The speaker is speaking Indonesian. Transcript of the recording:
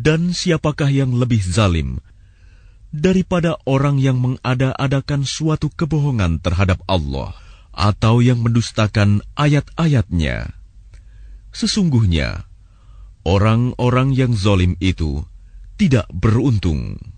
Dan siapakah yang lebih zalim daripada orang yang mengada-adakan suatu kebohongan terhadap Allah atau yang mendustakan ayat-ayatnya? Sesungguhnya, orang-orang yang zalim itu tidak beruntung.